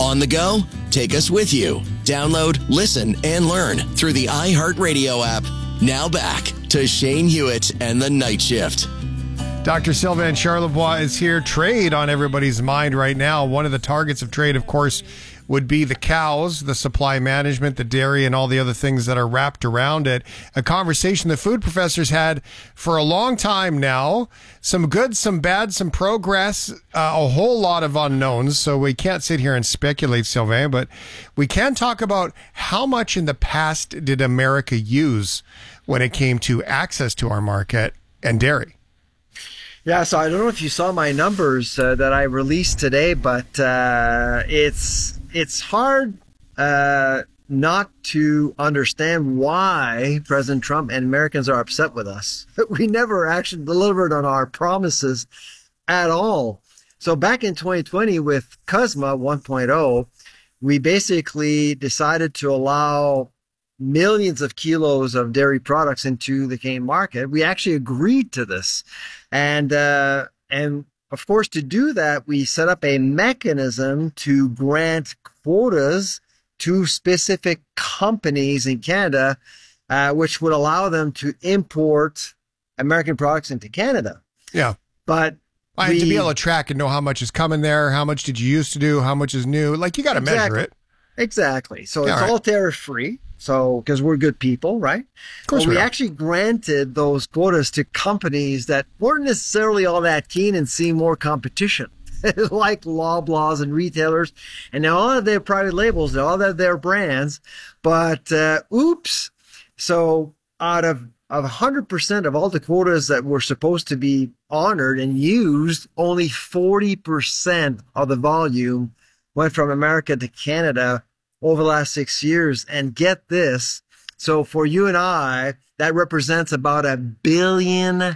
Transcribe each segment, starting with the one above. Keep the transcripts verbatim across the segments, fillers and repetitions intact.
On the go? Take us with you. Download, listen, and learn through the iHeartRadio app. Now back to Shane Hewitt and the Night Shift. Doctor Sylvain Charlebois is here. Trade on everybody's mind right now. One of the targets of trade, of course, would be the cows, the supply management, the dairy, and all the other things that are wrapped around it. A conversation the food professors had for a long time now. Some good, some bad, some progress, uh, a whole lot of unknowns. So we can't sit here and speculate, Sylvain, but we can talk about how much in the past did America use when it came to access to our market and dairy. Yeah, so I don't know if you saw my numbers uh, that I released today, but uh, it's it's hard uh, not to understand why President Trump and Americans are upset with us. We never actually delivered on our promises at all. So back in twenty twenty with CUSMA one point oh, we basically decided to allow millions of kilos of dairy products into the Canadian market. We actually agreed to this. And, uh, and of course, to do that, we set up a mechanism to grant quotas to specific companies in Canada, uh, which would allow them to import American products into Canada. Yeah. But I we, to be able to track and know how much is coming there, how much did you used to do, how much is new. Like, you got to exactly, measure it. Exactly. So Yeah, it's right. all tariff free. So, because we're good people, right? Of course but we we are. actually granted those quotas to companies that weren't necessarily all that keen and seeing more competition, like Loblaws and retailers. And now all of their private labels, all of their brands. But, uh, oops. So out of, of one hundred percent of all the quotas that were supposed to be honored and used, only forty percent of the volume went from America to Canada over the last six years. And get this. So for you and I, that represents about a billion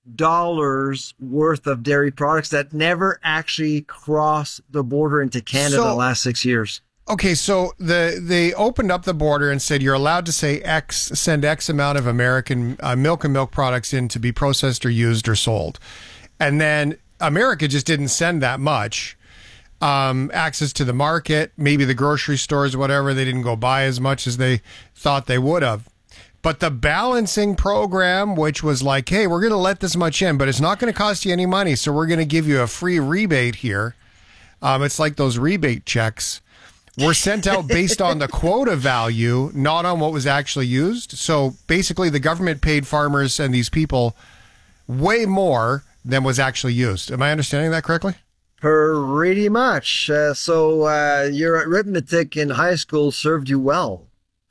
dollars worth of dairy products that never actually crossed the border into Canada So- in the last six years. Okay, so the they opened up the border and said you're allowed to say X, send X amount of American uh, milk and milk products in to be processed or used or sold. And then America just didn't send that much. Um, access to the market, maybe the grocery stores, whatever, they didn't go buy as much as they thought they would have. But the balancing program, which was like, hey, we're going to let this much in, but it's not going to cost you any money, so we're going to give you a free rebate here. Um, it's like those rebate checks were sent out based on the quota value, not on what was actually used. So basically, the government paid farmers and these people way more than was actually used. Am I understanding that correctly? Pretty much. Uh, so uh, your arithmetic in high school served you well.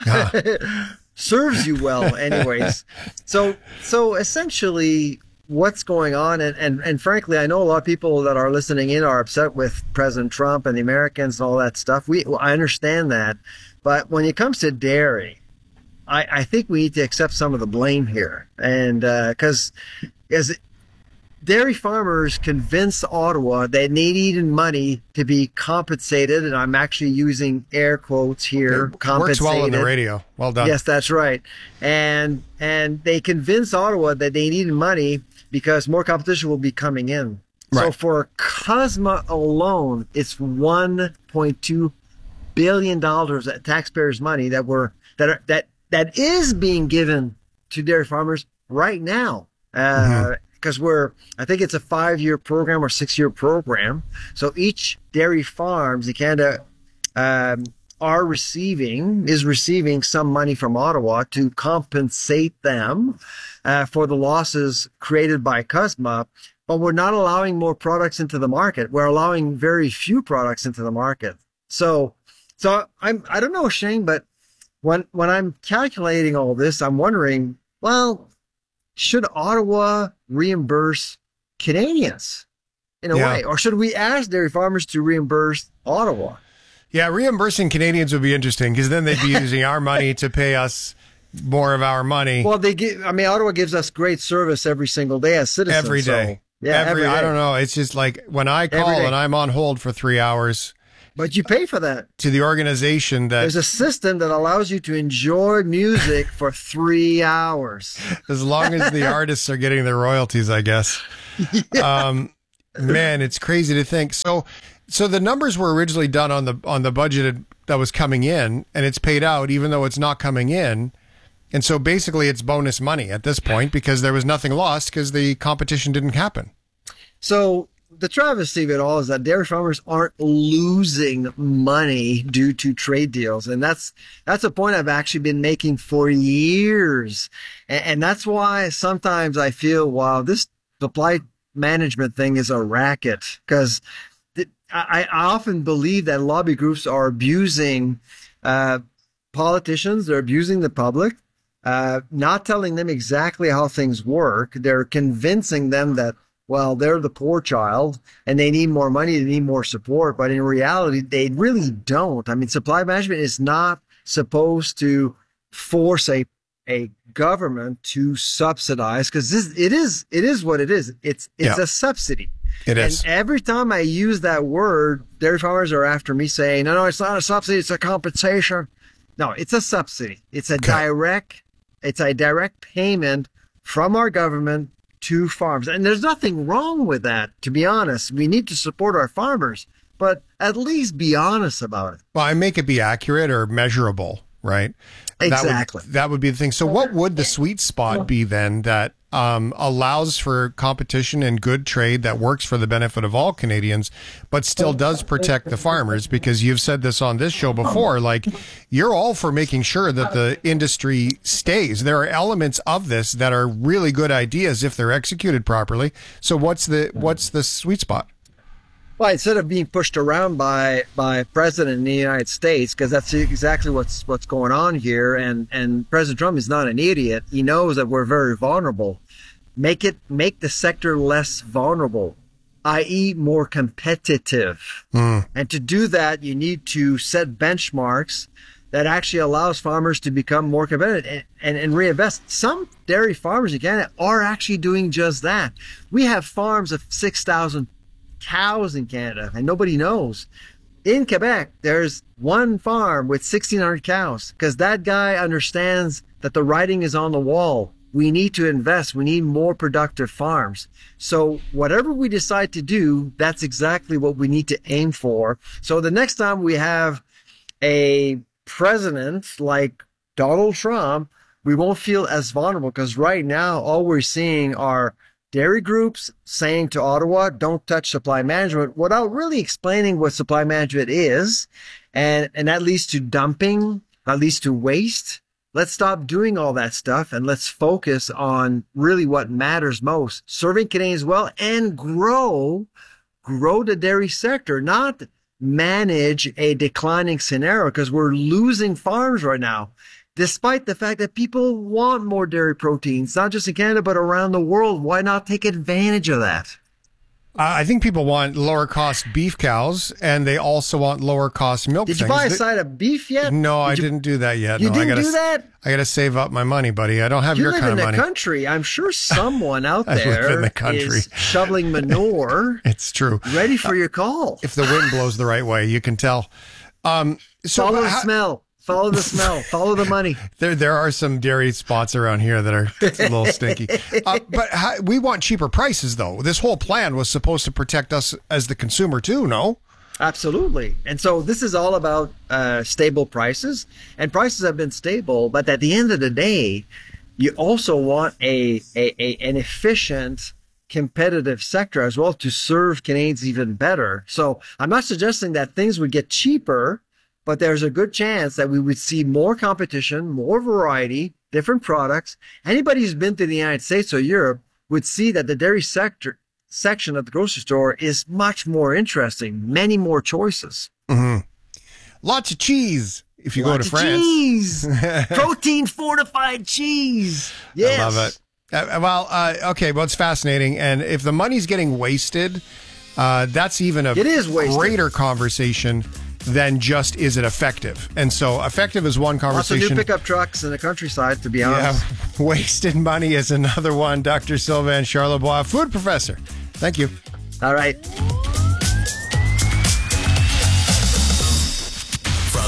Serves you well, anyways. So, so essentially, what's going on, and, and and frankly, I know a lot of people that are listening in are upset with President Trump and the Americans and all that stuff. We, I understand that, but when it comes to dairy, I, I think we need to accept some of the blame here, and because uh, as dairy farmers convinced Ottawa that they needed money to be compensated, and I'm actually using air quotes here. It compensated. works well on the radio. Well done. Yes, that's right. And and they convinced Ottawa that they needed money because more competition will be coming in. So Right. for CUSMA alone, it's one point two billion dollars of taxpayers' money that were that are, that that is being given to dairy farmers right now. Uh, Mm-hmm. Because we're, I think it's a five-year program or six-year program. So each dairy farms in Canada um, are receiving, is receiving some money from Ottawa to compensate them uh, for the losses created by CUSMA. But we're not allowing more products into the market. We're allowing very few products into the market. So, so I'm, I don't know, Shane, but when, when I'm calculating all this, I'm wondering, well, should Ottawa reimburse Canadians in a Yeah. way? Or should we ask dairy farmers to reimburse Ottawa? Yeah, reimbursing Canadians would be interesting because then they'd be using our money to pay us more of our money Well, they give, I mean, Ottawa gives us great service every single day as citizens. every day. So, yeah, every, every day. I don't know. It's just like when I Every call day. and I'm on hold for three hours But you pay for that. to the organization that, There's a system that allows you to enjoy music for three hours. as long as the artists are getting their royalties, I guess. Um, man, it's crazy to think. So So the numbers were originally done on the on the budget that was coming in, and it's paid out even though it's not coming in. And so basically it's bonus money at this point because there was nothing lost because the competition didn't happen. So the travesty of it all is that dairy farmers aren't losing money due to trade deals. And that's, that's a point I've actually been making for years. And, and that's why sometimes I feel, wow, this supply management thing is a racket, because I, I often believe that lobby groups are abusing, uh, politicians. They're abusing the public, uh, not telling them exactly how things work. They're convincing them that, well, they're the poor child and they need more money, they need more support. But in reality, they really don't. I mean, supply management is not supposed to force a, a government to subsidize, because this, it is, it is what it is. It's, it's yeah. a subsidy. It is. And every time I use that word, dairy farmers are after me saying, no, no, it's not a subsidy, it's a compensation. No, it's a subsidy. It's a Okay. direct, it's a direct payment from our government to farms. And there's nothing wrong with that, to be honest. We need to support our farmers, but at least be honest about it. Well, I make it be accurate or measurable, right? Exactly. That would, that would be the thing. So what would the sweet spot be then that um, allows for competition and good trade that works for the benefit of all Canadians, but still does protect the farmers? Because you've said this on this show before, like you're all for making sure that the industry stays. There are elements of this that are really good ideas if they're executed properly. So what's the what's the sweet spot? Well, instead of being pushed around by by President in the United States, because that's exactly what's what's going on here, and and President Trump is not an idiot. He knows that we're very vulnerable. Make it make the sector less vulnerable, that is, more competitive. Mm. And to do that, you need to set benchmarks that actually allows farmers to become more competitive and, and, and reinvest. Some dairy farmers in Canada are actually doing just that. We have farms of six thousand cows in Canada, and nobody knows. In Quebec, there's one farm with sixteen hundred cows, because that guy understands that the writing is on the wall. We need to invest. We need more productive farms. So whatever we decide to do, that's exactly what we need to aim for. So the next time we have a president like Donald Trump, we won't feel as vulnerable, because right now all we're seeing are dairy groups saying to Ottawa, don't touch supply management, without really explaining what supply management is. And, and that leads to dumping, that leads to waste. Let's stop doing all that stuff and let's focus on really what matters most, serving Canadians well and grow, grow the dairy sector, not manage a declining scenario, because we're losing farms right now. Despite the fact that people want more dairy proteins, not just in Canada, but around the world. Why not take advantage of that? Uh, I think people want lower cost beef cows, and they also want lower cost milk. Did you things. buy a side of beef yet? No, Did I you, didn't do that yet. You no, didn't I gotta, do that? I got to save up my money, buddy. I don't have you your kind of money. You live in the country. I'm sure someone out I there live in the country. is shoveling manure. It's true. Ready for uh, your call. If the wind blows the right way, you can tell. Um, so Follow the how, smell. Follow the smell. Follow the money. There, there are some dairy spots around here that are a little stinky. Uh, but how, we want cheaper prices, though. This whole plan was supposed to protect us as the consumer, too, no? Absolutely. And so this is all about uh, stable prices. And prices have been stable. But at the end of the day, you also want a, a, a an efficient, competitive sector as well to serve Canadians even better. So I'm not suggesting that things would get cheaper, but there's a good chance that we would see more competition, more variety, different products. Anybody who's been to the United States or Europe would see that the dairy sector section of the grocery store is much more interesting, many more choices. Mm-hmm. Lots of cheese if you Lots go to France. Cheese, protein fortified cheese. Yes. I love it. Uh, well, uh, okay, well, it's fascinating. And if the money's getting wasted, uh, that's even a it is wasted. greater conversation than just is it effective. And so effective is one conversation. Lots of new pickup trucks in the countryside, to be honest. Yeah, wasted money is another one. Doctor Sylvain Charlebois, food professor. Thank you. All right. From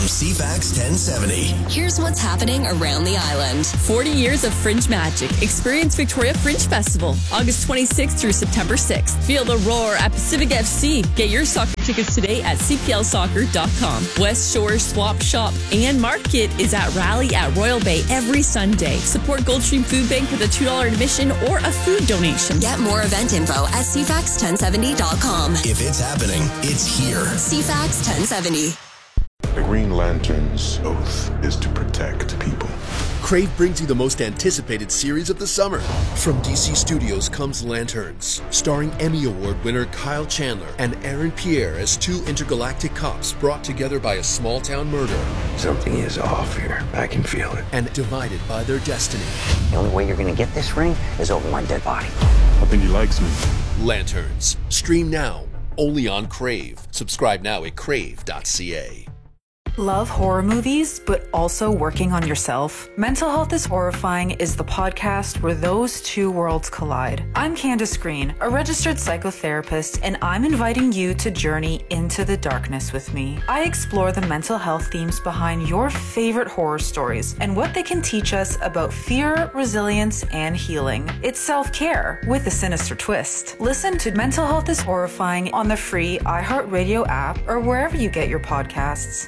from C FAX ten seventy. Here's what's happening around the island. forty years of Fringe magic. Experience Victoria Fringe Festival, August twenty-sixth through September sixth. Feel the roar at Pacific F C. Get your soccer tickets today at c p l soccer dot com. West Shore Swap Shop and Market is at Rally at Royal Bay every Sunday. Support Goldstream Food Bank with a two dollars admission or a food donation. Get more event info at c fax ten seventy dot com. If it's happening, it's here. C FAX ten seventy. The Green Lantern's oath is to protect people. Crave brings you the most anticipated series of the summer. From D C Studios comes Lanterns, starring Emmy Award winner Kyle Chandler and Aaron Pierre as two intergalactic cops brought together by a small-town murder. Something is off here. I can feel it. And divided by their destiny. The only way you're going to get this ring is over my dead body. I think he likes me. Lanterns. Stream now. Only on Crave. Subscribe now at crave dot c a. Love horror movies, but also working on yourself? Mental Health is Horrifying is the podcast where those two worlds collide. I'm Candace Green, a registered psychotherapist, and I'm inviting you to journey into the darkness with me. I explore the mental health themes behind your favorite horror stories and what they can teach us about fear, resilience, and healing. It's self-care with a sinister twist. Listen to Mental Health is Horrifying on the free iHeartRadio app or wherever you get your podcasts.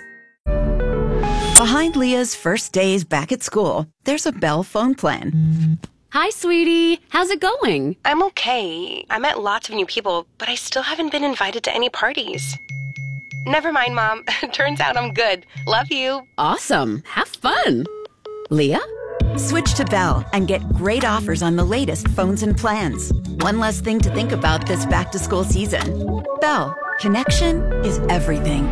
Behind Leah's first days back at school, there's a Bell phone plan. Hi, sweetie. How's it going? I'm okay. I met lots of new people, but I still haven't been invited to any parties. Never mind, Mom. Turns out I'm good. Love you. Awesome. Have fun. Leah? Switch to Bell and get great offers on the latest phones and plans. One less thing to think about this back-to-school season. Bell. Connection is everything.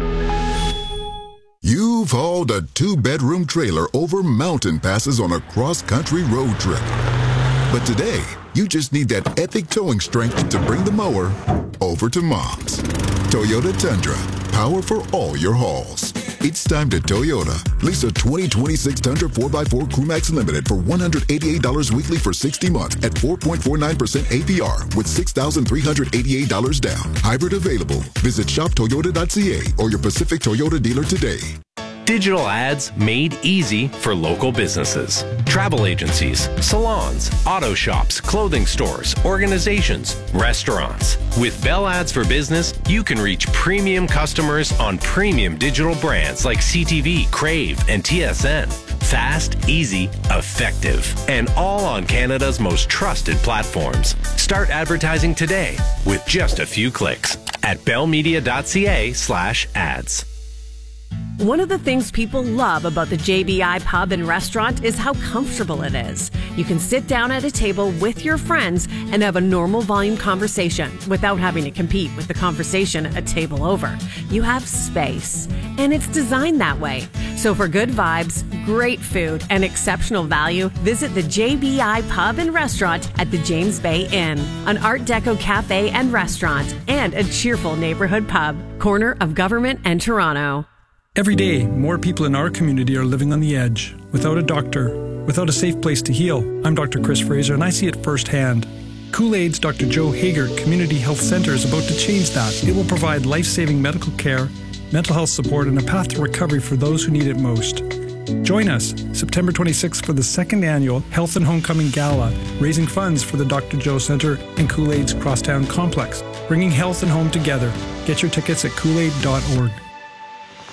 You've hauled a two-bedroom trailer over mountain passes on a cross-country road trip. But today, you just need that epic towing strength to bring the mower over to Mom's. Toyota Tundra, power for all your hauls. It's time to Toyota. Lease a twenty twenty-six Tundra four by four Crewmax Limited for one hundred eighty-eight dollars weekly for sixty months at four point four nine percent A P R with six thousand three hundred eighty-eight dollars down. Hybrid available. Visit shop toyota dot c a or your Pacific Toyota dealer today. Digital ads made easy for local businesses. Travel agencies, salons, auto shops, clothing stores, organizations, restaurants. With Bell Ads for Business, you can reach premium customers on premium digital brands like C T V, Crave, and T S N. Fast, easy, effective, and all on Canada's most trusted platforms. Start advertising today with just a few clicks at bellmedia dot c a slash ads. One of the things people love about the J B I Pub and Restaurant is how comfortable it is. You can sit down at a table with your friends and have a normal volume conversation without having to compete with the conversation a table over. You have space, and it's designed that way. So for good vibes, great food, and exceptional value, visit the J B I Pub and Restaurant at the James Bay Inn, an Art Deco cafe and restaurant, and a cheerful neighborhood pub, corner of Government and Toronto. Every day, more people in our community are living on the edge, without a doctor, without a safe place to heal. I'm Doctor Chris Fraser, and I see it firsthand. Kool-Aid's Doctor Joe Hager Community Health Center is about to change that. It will provide life-saving medical care, mental health support, and a path to recovery for those who need it most. Join us September twenty-sixth for the second annual Health and Homecoming Gala, raising funds for the Doctor Joe Center and Kool-Aid's Crosstown Complex, bringing health and home together. Get your tickets at kool aid dot org.